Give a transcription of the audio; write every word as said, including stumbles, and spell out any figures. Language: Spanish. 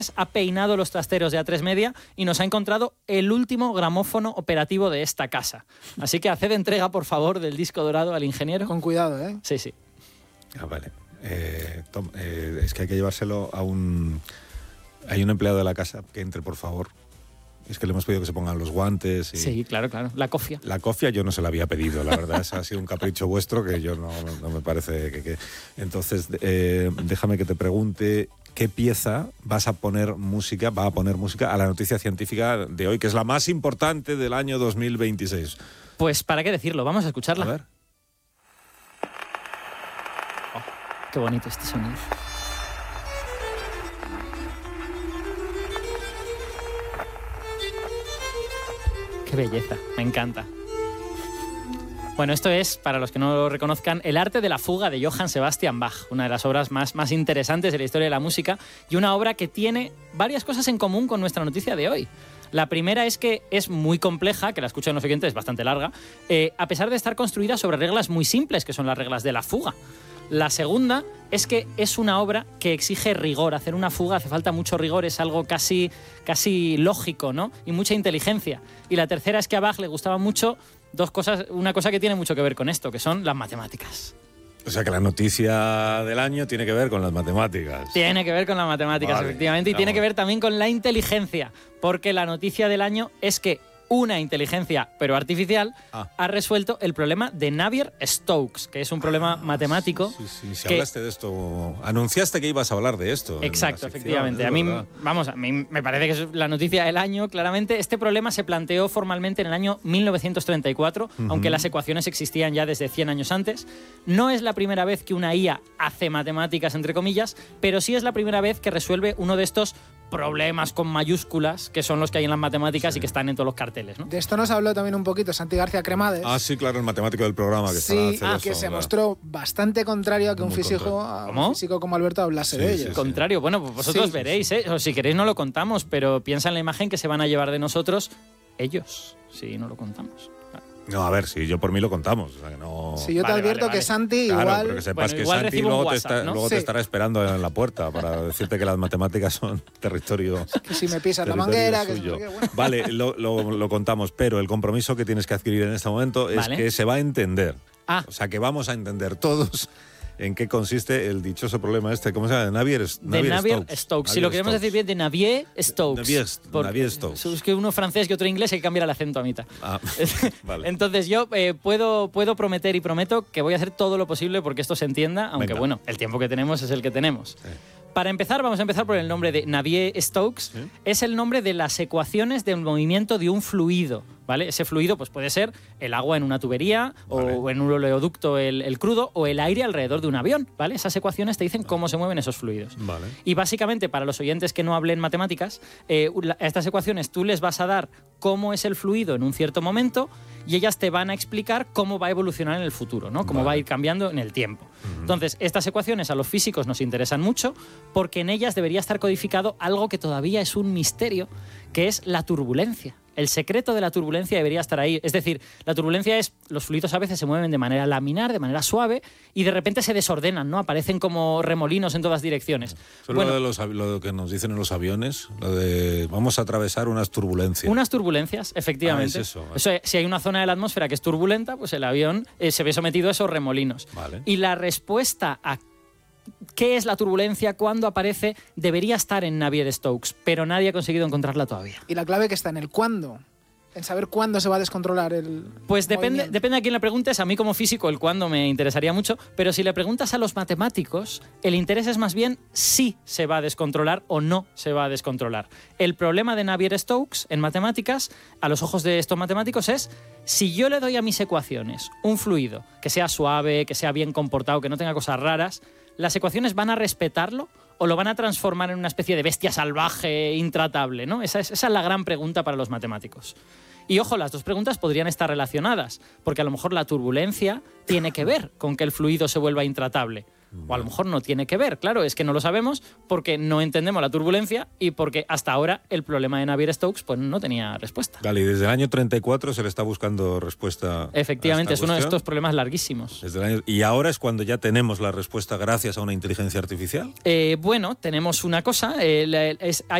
ha peinado los trasteros de A tres Media y nos ha encontrado el último gramófono operativo de esta casa. Así que haced entrega, por favor, del disco dorado al ingeniero. Con cuidado, ¿eh? Sí, sí. Ah, vale. Eh, Tom, eh, es que hay que llevárselo a un... Hay un empleado de la casa que entre, por favor. Es que le hemos pedido que se pongan los guantes. Y... Sí, claro, claro. La cofia. La cofia yo no se la había pedido, la verdad. Ese ha sido un capricho vuestro que yo no, no me parece que... que... Entonces, eh, déjame que te pregunte... ¿Qué pieza vas a poner música, va a poner música a la noticia científica de hoy, que es la más importante del año dos mil veintiséis? Pues, ¿para qué decirlo? Vamos a escucharla. A ver. Oh, qué bonito este sonido. Qué belleza, me encanta. Bueno, esto es, para los que no lo reconozcan, El arte de la fuga de Johann Sebastian Bach, una de las obras más, más interesantes de la historia de la música y una obra que tiene varias cosas en común con nuestra noticia de hoy. La primera es que es muy compleja, que la escucha en los siguientes, es bastante larga, eh, a pesar de estar construida sobre reglas muy simples, que son las reglas de la fuga. La segunda es que es una obra que exige rigor. Hacer una fuga hace falta mucho rigor, es algo casi, casi lógico, ¿no? Y mucha inteligencia. Y la tercera es que a Bach le gustaba mucho dos cosas, una cosa que tiene mucho que ver con esto, que son las matemáticas. O sea que la noticia del año tiene que ver con las matemáticas. Tiene que ver con las matemáticas, vale, efectivamente, y vamos. Tiene que ver también con la inteligencia, porque la noticia del año es que una inteligencia, pero artificial, ah. ha resuelto el problema de Navier-Stokes, que es un problema ah, matemático. Sí, sí, sí. Que... hablaste de esto, anunciaste que ibas a hablar de esto. Exacto, efectivamente. A mí, vamos, a mí me parece que es la noticia del año, claramente. Este problema se planteó formalmente en el año mil novecientos treinta y cuatro, uh-huh. aunque las ecuaciones existían ya desde cien años antes. No es la primera vez que una I A hace matemáticas, entre comillas, pero sí es la primera vez que resuelve uno de estos problemas con mayúsculas, que son los que hay en las matemáticas sí. y que están en todos los carteles, ¿no? De esto nos habló también un poquito Santi García Cremades. Ah, sí, claro, el matemático del programa que sí, estaba ah, que se mostró bastante contrario a que un físico, a un físico como Alberto hablase sí, de sí, ello. sí. Contrario, bueno, pues vosotros sí, veréis, sí. ¿eh? O si queréis no lo contamos, pero piensa en la imagen que se van a llevar de nosotros ellos, si no lo contamos. No, a ver, si yo por mí lo contamos. O sea, que no... Si yo te vale, advierto vale, que vale. Santi claro, igual... pero que sepas bueno, que igual Santi luego, WhatsApp, te, está, ¿no? luego sí. te estará esperando en la puerta para decirte que las matemáticas son territorio Que si me pisas la manguera... Que suyo. Que, bueno. Vale, lo, lo, lo contamos, pero el compromiso que tienes que adquirir en este momento es vale. que se va a entender. Ah. O sea, que vamos a entender todos... ¿En qué consiste el dichoso problema este? ¿Cómo se llama? De Navier-Stokes. De Navier-Stokes. Si lo queremos decir bien, de Navier-Stokes. Navier-Stokes. Es que uno francés y otro inglés, hay que cambiar el acento a mitad. Ah, vale. Entonces yo eh, puedo, puedo prometer y prometo que voy a hacer todo lo posible porque esto se entienda, aunque Venga. bueno, el tiempo que tenemos es el que tenemos. Sí. Para empezar, vamos a empezar por el nombre de Navier-Stokes. ¿Sí? Es el nombre de las ecuaciones del movimiento de un fluido, ¿vale? Ese fluido pues, puede ser el agua en una tubería, vale. o en un oleoducto el, el crudo, o el aire alrededor de un avión, ¿vale? Esas ecuaciones te dicen cómo se mueven esos fluidos. Vale. Y básicamente, para los oyentes que no hablen matemáticas, eh, a estas ecuaciones tú les vas a dar cómo es el fluido en un cierto momento y ellas te van a explicar cómo va a evolucionar en el futuro, ¿no? Cómo vale. va a ir cambiando en el tiempo. Uh-huh. Entonces, estas ecuaciones a los físicos nos interesan mucho porque en ellas debería estar codificado algo que todavía es un misterio, que es la turbulencia. El secreto de la turbulencia debería estar ahí. Es decir, la turbulencia es, los fluidos a veces se mueven de manera laminar, de manera suave, y de repente se desordenan, ¿no? Aparecen como remolinos en todas direcciones. Solo bueno, lo, de los, lo que nos dicen en los aviones, lo de vamos a atravesar unas turbulencias. Unas turbulencias, efectivamente. Ah, es eso, vale. Eso, si hay una zona de la atmósfera que es turbulenta, pues el avión eh, se ve sometido a esos remolinos. Vale. Y la respuesta a qué es la turbulencia, cuándo aparece, debería estar en Navier-Stokes, pero nadie ha conseguido encontrarla todavía. Y la clave que está en el cuándo, en saber cuándo se va a descontrolar el Pues depende, depende a quién le preguntes. A mí como físico el cuándo me interesaría mucho, pero si le preguntas a los matemáticos, el interés es más bien si se va a descontrolar o no se va a descontrolar. El problema de Navier-Stokes en matemáticas, a los ojos de estos matemáticos, es si yo le doy a mis ecuaciones un fluido que sea suave, que sea bien comportado, que no tenga cosas raras, ¿las ecuaciones van a respetarlo o lo van a transformar en una especie de bestia salvaje, intratable, ¿no? Esa es, esa es la gran pregunta para los matemáticos. Y ojo, las dos preguntas podrían estar relacionadas, porque a lo mejor la turbulencia tiene que ver con que el fluido se vuelva intratable. O a lo mejor no tiene que ver, claro, es que no lo sabemos porque no entendemos la turbulencia y porque hasta ahora el problema de Navier-Stokes pues no tenía respuesta. Vale, y desde el año treinta y cuatro se le está buscando respuesta. Efectivamente, a es esta uno de cuestión. estos problemas larguísimos. Desde el año... Y ahora es cuando ya tenemos la respuesta gracias a una inteligencia artificial. Eh, bueno, tenemos una cosa, eh, es, hay